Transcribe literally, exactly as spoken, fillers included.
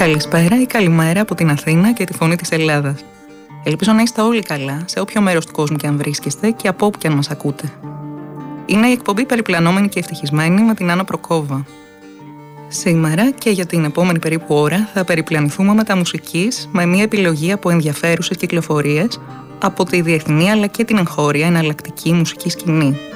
Καλησπέρα ή καλημέρα από την Αθήνα και τη φωνή της Ελλάδας. Ελπίζω να είστε όλοι καλά, σε όποιο μέρος του κόσμου και αν βρίσκεστε και από όπου και αν μας ακούτε. Είναι η εκπομπή Περιπλανόμενη και Ευτυχισμένη με την Άννα Προκόβα. Σήμερα και για την επόμενη περίπου ώρα θα περιπλανηθούμε με τα μουσικής με μια επιλογή από ενδιαφέρουσες κυκλοφορίες από τη διεθνή αλλά και την εγχώρια εναλλακτική μουσική σκηνή.